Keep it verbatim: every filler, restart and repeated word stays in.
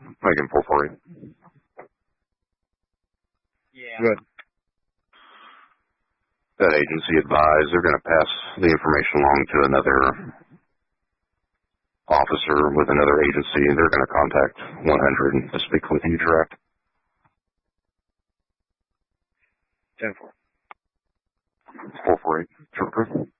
Megan four four eight. Yeah. Good. That agency advised they're going to pass the information along to another officer with another agency. They're going to contact one hundred to speak with you direct. ten four. four four eight. Trooper.